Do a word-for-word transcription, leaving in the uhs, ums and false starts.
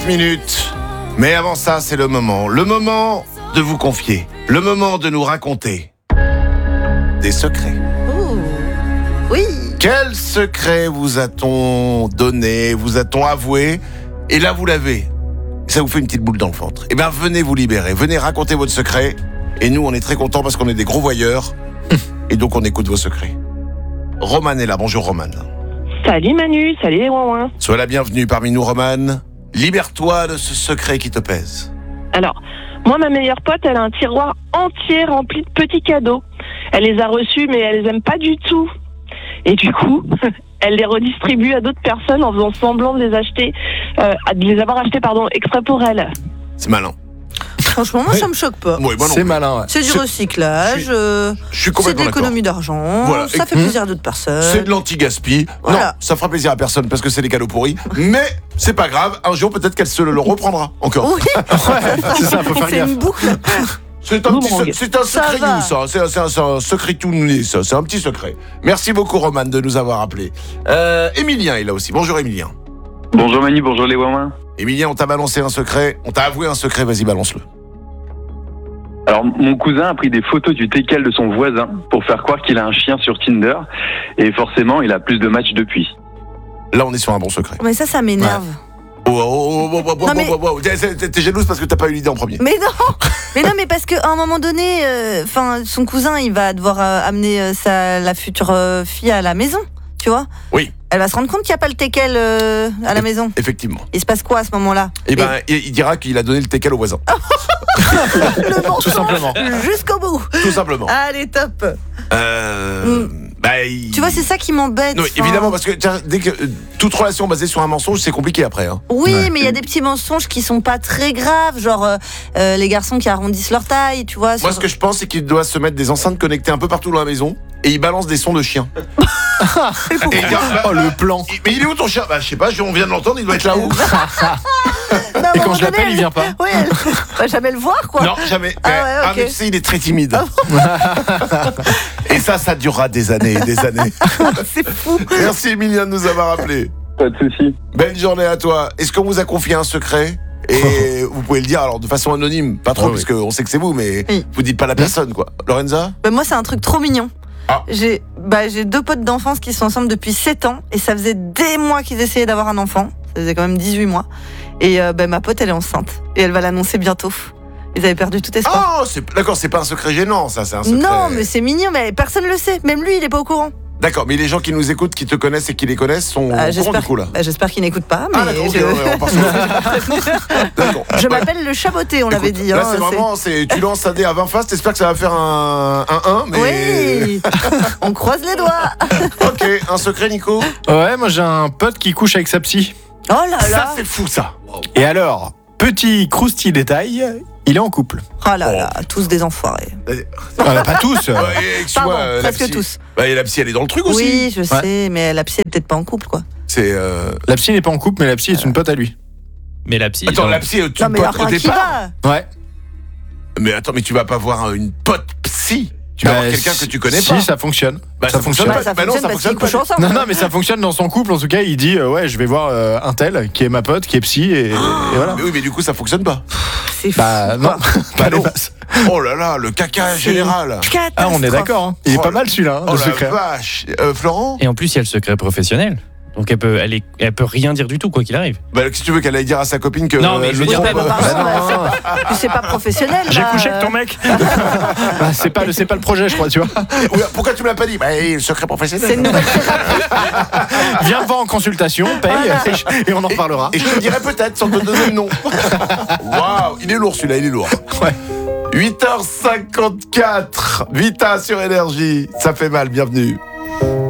trente minutes. Mais avant ça, c'est le moment. Le moment de vous confier. Le moment de nous raconter des secrets. Oh, oui. Quel secret vous a-t-on donné, vous a-t-on avoué? Et là, vous l'avez. Ça vous fait une petite boule dans le ventre. Eh bien, venez vous libérer. Venez raconter votre secret. Et nous, on est très contents parce qu'on est des gros voyeurs. Et donc, on écoute vos secrets. Romane est là. Bonjour, Romane. Salut Manu, salut les ouin-ouin. Sois la bienvenue parmi nous, Romane. Libère-toi de ce secret qui te pèse. Alors, moi, ma meilleure pote, elle a un tiroir entier rempli de petits cadeaux. Elle les a reçus, mais elle les aime pas du tout. Et du coup, elle les redistribue à d'autres personnes en faisant semblant de les acheter, euh, de les avoir achetés, pardon, exprès pour elle. C'est malin. Franchement, moi, Oui. ça me choque pas. Oui, moi non C'est plus. malin, ouais. C'est du C'est- recyclage, je suis- euh, Je suis c'est de complètement d'accord. l'économie d'argent, Voilà. ça Et- fait plaisir à d'autres personnes. C'est de l'anti-gaspi. Voilà. Non, ça fera plaisir à personne parce que c'est des cadeaux pourris. Mais c'est pas grave. Un jour, peut-être qu'elle se le reprendra encore. Oui, C'est ça, faut faire c'est gaffe. une boucle. C'est un, petit Boomerang. se- c'est un Ça secret va. nous, ça. C'est un, c'est un, c'est un secret tout nous, ça. C'est un petit secret. Merci beaucoup, Romane, de nous avoir appelés. Euh, Emilien est là aussi. Bonjour, Emilien. Bonjour Manu, bonjour les ouin-ouin. Emilien, on t'a balancé un secret. On t'a avoué un secret. Vas-y, balance-le. Alors mon cousin a pris des photos du teckel de son voisin pour faire croire qu'il a un chien sur Tinder et forcément il a plus de matchs depuis. Là, on est sur un bon secret. Mais ça, ça m'énerve. Oh, oh, oh, oh, oh, oh, Non, mais- oh, oh, oh. T'es- T'es t'es jalouse parce que t'as pas eu l'idée en premier. Mais non, mais non, mais parce qu'à un moment donné, enfin, son cousin, il va devoir euh, amener euh, sa, la future euh, fille à la maison, tu vois. Oui. Elle va se rendre compte qu'il n'y a pas le teckel euh, à la maison. Effectivement. Il se passe quoi à ce moment-là? Eh ben, il, il dira qu'il a donné le teckel au voisin. Le mensonge Tout simplement. jusqu'au bout. Tout simplement. Allez, top. Euh, bah, il- Tu vois, c'est ça qui m'embête. Non, enfin. évidemment, parce que tiens, dès que euh, toute relation basée sur un mensonge, c'est compliqué après. Hein. Oui, Ouais. mais il y a des petits mensonges qui sont pas très graves, genre euh, euh, les garçons qui arrondissent leur taille, tu vois. Moi, sur- ce que je pense, c'est qu'il doit se mettre des enceintes connectées un peu partout dans la maison et il balance des sons de chiens. Et il dit, bah, Oh, le plan. il- mais il est où ton chien? Bah, je sais pas, je- on vient de l'entendre, il doit être là-haut. Non, à un Et quand moment je l'appelle, donné, il vient pas. Oui, elle va jamais le voir, quoi. Non, jamais. Ah Mais- ouais, ah, ok. mais tu sais, il est très timide. Et ça, ça durera des années et des années. C'est fou. Merci, Emilien, de nous avoir appelés. Pas de soucis. Belle journée à toi. Est-ce qu'on vous a confié un secret? Et vous pouvez le dire alors de façon anonyme, pas trop, Ah oui. parce qu'on sait que c'est vous, mais Oui. vous dites pas la personne, quoi. Lorenza? Bah, moi, c'est un truc trop mignon. Ah. J'ai bah, j'ai deux potes d'enfance qui sont ensemble depuis sept ans et ça faisait des mois qu'ils essayaient d'avoir un enfant. Ça faisait quand même dix-huit mois. Et euh, bah, ma pote, elle est enceinte. Et elle va l'annoncer bientôt. Ils avaient perdu tout espoir. Oh, c'est- d'accord, c'est pas un secret gênant, ça, c'est un secret. non, mais c'est mignon, mais personne le sait. Même lui, il est pas au courant. D'accord, mais les gens qui nous écoutent, qui te connaissent et qui les connaissent sont Bah, au courant j'espère du coup là. bah, j'espère qu'il n'écoute pas. Mais Ah d'accord, ok, je, ouais, on part sur le- D'accord. je m'appelle le chaboté, on l'avait Écoute, dit. Là, hein, c'est vraiment, c'est, tu lances un dé à vingt faces, t'espères que ça va faire un un, mais. Oui, on croise les doigts. Ok, un secret, Nico. Ouais, moi j'ai un pote qui couche avec sa psy. Oh là Ça, là. c'est fou, ça. Et alors, petit croustillant détail, il est en couple. Oh là là, tous des enfoirés. Ah, pas tous. Ouais, excuse-moi, Pardon, euh, la presque psy- tous. Bah, et la psy, elle est dans le truc aussi. Oui, je sais, mais la psy est peut-être pas en couple, quoi. C'est. Euh... La psy n'est pas en couple, mais la psy est une pote à lui. Mais la psy. Attends, genre- la psy, tu Non, mais potes enfin, au qui départ. va Ouais. Mais attends, mais tu vas pas voir euh, une pote psy. Tu vas Bah, voir quelqu'un que tu connais si, pas. ça fonctionne. Bah, ça fonctionne Bah, pas. ça Bah non, fonctionne ça parce qu'ils fonctionne couchent pas. ensemble. Non, non, mais ça fonctionne dans son couple. En tout cas, il dit euh, ouais, je vais voir euh, un tel qui est ma pote, qui est psy, et, et voilà. Mais oui, mais du coup, ça fonctionne pas. C'est fou. Bah non, quoi. pas non. les masses. Oh là là, le caca C'est général. Ah, on est Catastrophe. d'accord. Hein. Il est Oh pas là- mal celui-là, hein, Oh le la secret. vache. Euh, Florent? Et en plus, il y a le secret professionnel. Donc elle peut, elle, est, elle peut rien dire du tout, quoi qu'il arrive. Bah, si tu veux qu'elle aille dire à sa copine que. Non, mais elle je le veux dire, trompe, bah, euh, Pardon, Bah non, bah, non, c'est non. pas- puis c'est pas professionnel. J'ai là, couché avec euh. ton mec. Bah, c'est pas le, c'est pas le projet, je crois, tu vois. Oui, pourquoi tu me l'as pas dit? Bah, le secret professionnel. C'est une nouvelle thérapie. Viens me voir en consultation, paye, Voilà. et, je- et on en reparlera. Et je te dirais peut-être sans te donner le nom. Waouh, il est lourd celui-là, il est lourd. Ouais. huit heures cinquante-quatre, Vita sur Énergie. Ça fait mal, bienvenue.